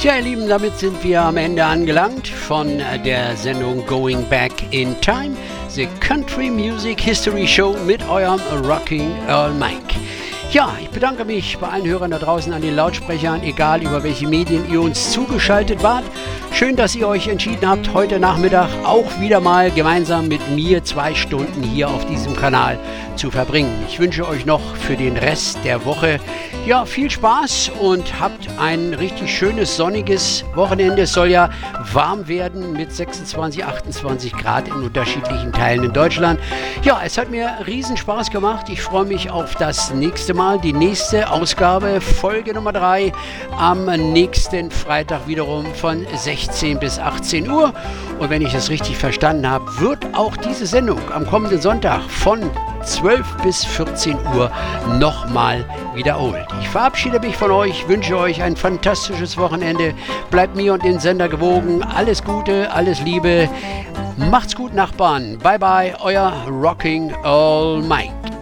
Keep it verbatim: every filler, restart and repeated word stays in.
Tja, ihr Lieben, damit sind wir am Ende angelangt von der Sendung Going Back in Time, The Country Music History Show mit eurem Rocking Earl Mike. Ja, ich bedanke mich bei allen Hörern da draußen an den Lautsprechern, egal über welche Medien ihr uns zugeschaltet wart. Schön, dass ihr euch entschieden habt, heute Nachmittag auch wieder mal gemeinsam mit mir zwei Stunden hier auf diesem Kanal zu verbringen. Ich wünsche euch noch für den Rest der Woche ja viel Spaß und habt ein richtig schönes sonniges Wochenende. Es soll ja warm werden mit sechsundzwanzig, achtundzwanzig Grad in unterschiedlichen Teilen in Deutschland. Ja, es hat mir riesen Spaß gemacht. Ich freue mich auf das nächste Mal, die nächste Ausgabe, Folge Nummer drei, am nächsten Freitag wiederum von sechzehn bis achtzehn Uhr. Und wenn ich es richtig verstanden habe, wird auch diese Sendung am kommenden Sonntag von zwölf bis vierzehn Uhr nochmal wiederholt. Ich verabschiede mich von euch, wünsche euch ein fantastisches Wochenende. Bleibt mir und den Sender gewogen. Alles Gute, alles Liebe. Macht's gut, Nachbarn. Bye bye, euer Rocking Earl Mike.